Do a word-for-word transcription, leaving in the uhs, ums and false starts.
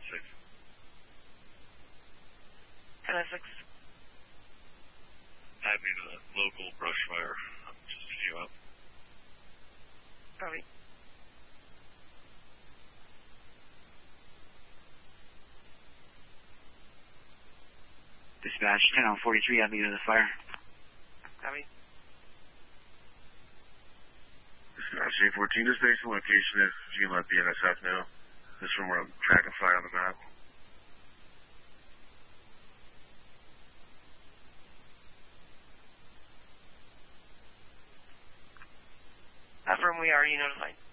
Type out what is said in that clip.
six. ten six. Add me to the local brush fire. I'm just a few up. Copy. Dispatch ten on forty-three, add me to the fire. Copy. Dispatch A fourteen, this station location is, if you can let the N S F know. This is from where I'm tracking fire on the map. Affirm, we are, you notified.